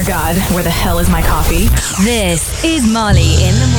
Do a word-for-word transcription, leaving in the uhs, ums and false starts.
God, where the hell is my coffee? This is Molly in the morning.